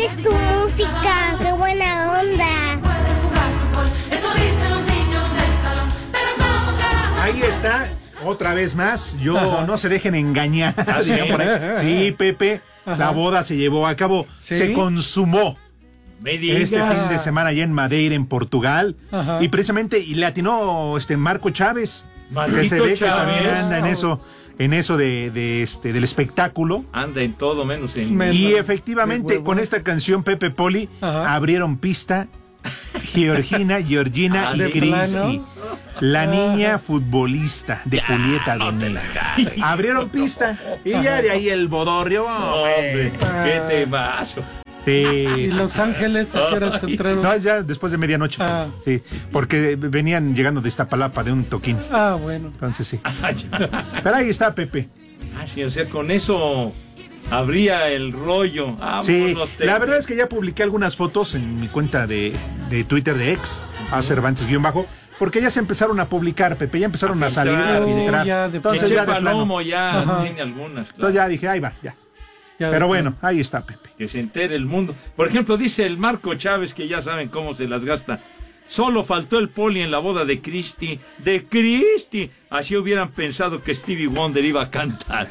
pones tu música, qué buena onda. Eso dicen los niños del salón. Ahí está, otra vez más. No se dejen engañar. ¿Sí? Por ahí. Sí, Pepe, la boda se llevó a cabo, ¿Sí? se consumó. Me digas. Este fin de semana allá en Madeira, en Portugal. Ajá. Y precisamente le atinó Marco Chávez. Maldito que se ve Chávez. que también anda en eso del espectáculo. Anda en todo menos en... Y efectivamente, con esta canción, Pepe Poli, Ajá. abrieron pista Georgina y ¿de Cristi, plano? la niña futbolista de Julieta Donel. Abrieron pista y ya de ahí el bodorrio. Hombre, qué temazo. Sí. ¿Y Los Ángeles a qué hora se entraron? No, ya después de medianoche. Ah. Sí, porque venían llegando de Iztapalapa de un toquín. Ah, bueno. Entonces sí. Pero ahí está Pepe. Sí, o sea, con eso habría el rollo. Sí, Vámonos, la verdad es que ya publiqué algunas fotos en mi cuenta de Twitter de ex, a Cervantes-bajo, porque ya se empezaron a publicar, Pepe, ya empezaron a salir, a filtrar, filtrar. sí. Ya de Entonces Cheche ya de plano. Palomo ya Ajá. tiene algunas, claro. Entonces ya dije, ahí va, ya. Ya Pero de bueno, ahí está Pepe. Que se entere el mundo. Por ejemplo, dice el Marco Chávez, que ya saben cómo se las gasta. Solo faltó el Poli en la boda de Cristi. ¡De Cristi! Así hubieran pensado que Stevie Wonder iba a cantar.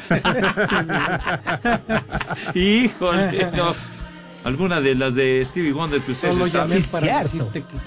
Híjole, no. Alguna de las de Stevie Wonder que ustedes Solo saben. llamé Sí, para cierto. decirte que...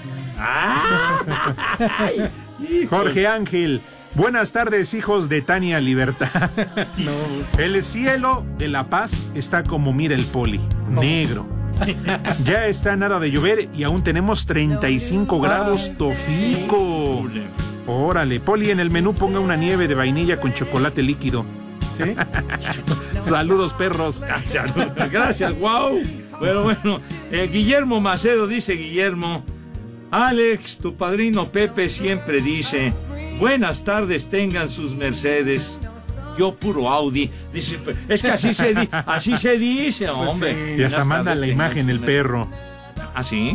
¡Ay! Híjole. Jorge Ángel, buenas tardes, hijos de Tania Libertad. No. El cielo de La Paz está como mira el Poli, negro. Ya está nada de llover y aún tenemos 35 grados tofico. Órale, Poli, en el menú ponga una nieve de vainilla con chocolate líquido. ¿Sí? Saludos, perros. Gracias, wow. Bueno, Guillermo Macedo dice, Guillermo, Alex, tu padrino Pepe siempre dice, buenas tardes tengan sus mercedes. Yo puro Audi. Dice, es que así se dice, hombre. sí. Y hasta Buenas manda tardes, la tengan imagen sus el mercedes. perro. ¿Ah, sí?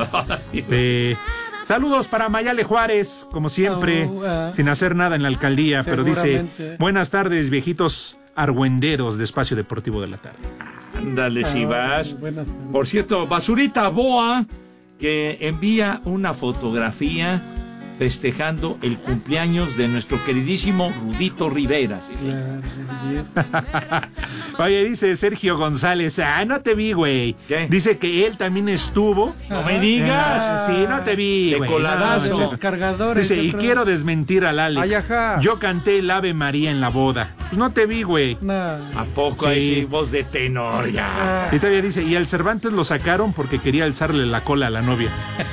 Saludos para Mayale Juárez, como siempre, sin hacer nada en la alcaldía, pero dice, Seguramente. buenas tardes, viejitos argüenderos de Espacio Deportivo de la Tarde. Ándale, si vas. Buenas tardes. Por cierto, Basurita Boa, que envía una fotografía festejando el cumpleaños de nuestro queridísimo Rudito Rivera. Sí, sí. Oye, dice Sergio González, no te vi, güey. ¿Qué? Dice que él también estuvo. No me digas. Sí, no te vi, De güey. coladazo. No, Los cargadores. Dice, yo y creo. quiero desmentir al Alex. Ay, ajá. Yo canté el Ave María en la boda. Pues no te vi, güey. Nah. ¿A poco Sí. ahí sí, voz de tenor ya? Y todavía dice, y al Cervantes lo sacaron porque quería alzarle la cola a la novia.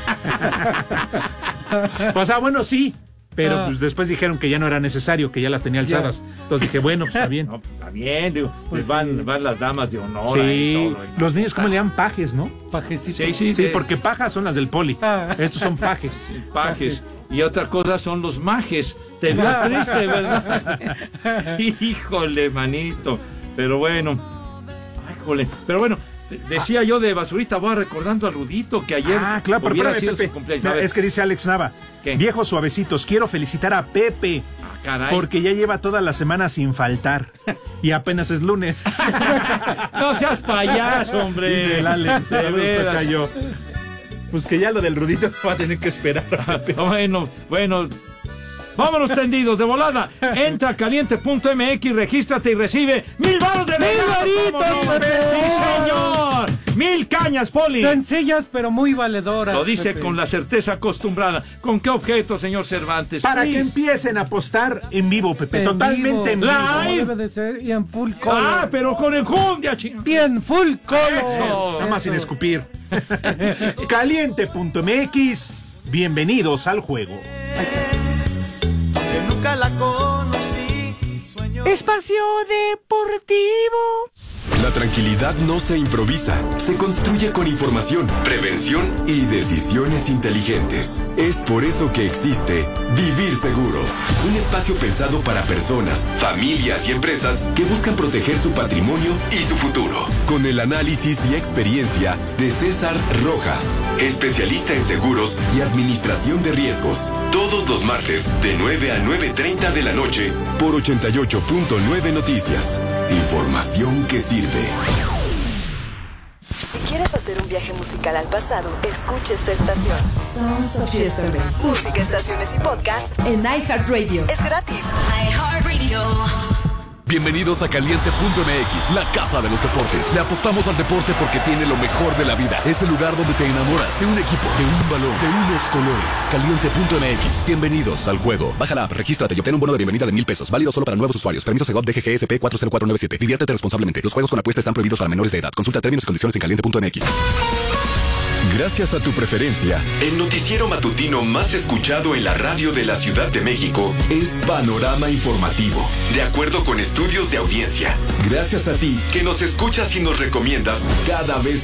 O sea, bueno, sí. Pero pues después dijeron que ya no era necesario, que ya las tenía alzadas. Entonces dije, bueno, pues está bien. No, pues está bien, digo, Pues van las damas de honor. Sí, ahí, todo, los niños, ¿cómo le llaman? Pajes, ¿no? Pajecito. Sí, Sí, porque pajas son las del Poli. Estos son pajes. sí, pajes. Y otra cosa son los majes. Te veo triste, ¿verdad? Híjole, manito. Pero bueno. Híjole. Pero bueno, decía yo de Basurita, voy recordando a Rudito que ayer Claro, pero hubiera espérame, sido Pepe. su cumpleaños. A Mira, ver, es que dice Alex Nava, ¿qué? viejos suavecitos, quiero felicitar a Pepe, caray. porque ya lleva toda la semana sin faltar. Y apenas es lunes. No seas payaso, hombre. Dice el Alex. De Saludos, veras. tocayo. Pues que ya lo del Rudito va a tener que esperar. Bueno. Vámonos tendidos de volada. Entra a caliente.mx, regístrate y recibe 1,000 varos de regalo. varitos, Pepe! ¡Sí, señor! 1,000 cañas, Poli. Sencillas, pero muy valedoras. Lo dice Pepe. con la certeza acostumbrada. ¿Con qué objeto, señor Cervantes? Para Sí. que empiecen a apostar en vivo, Pepe. En Totalmente en vivo, vivo. como Live. debe de ser, y en full color. Pero con el jundia, chino. Bien, full color. Eso. Nada más sin Eso. escupir. Caliente.mx. Bienvenidos al juego. Que nunca la conocí, sueño. Espacio Deportivo. La tranquilidad no se improvisa, se construye con información, prevención y decisiones inteligentes. Es por eso que existe Vivir Seguros, un espacio pensado para personas, familias y empresas que buscan proteger su patrimonio y su futuro. Con el análisis y experiencia de César Rojas, especialista en seguros y administración de riesgos. Todos los martes de 9 a 9:30 de la noche por 88.9 Noticias. Información que sirve. Si quieres hacer un viaje musical al pasado, escucha esta estación. Sounds of Yesterday. Música, estaciones y podcast en iHeartRadio. Es gratis. iHeartRadio. Bienvenidos a Caliente.mx, la casa de los deportes. Le apostamos al deporte porque tiene lo mejor de la vida. Es el lugar donde te enamoras de un equipo, de un balón, de unos colores. Caliente.mx. Bienvenidos al juego. Baja la app, regístrate y obtén un bono de bienvenida de $1,000. Válido solo para nuevos usuarios. Permiso Segov DGGSP 40497. Diviértete responsablemente. Los juegos con apuesta están prohibidos para menores de edad. Consulta términos y condiciones en Caliente.mx. Gracias a tu preferencia, el noticiero matutino más escuchado en la radio de la Ciudad de México es Panorama Informativo, de acuerdo con estudios de audiencia. Gracias a ti, que nos escuchas y nos recomiendas cada vez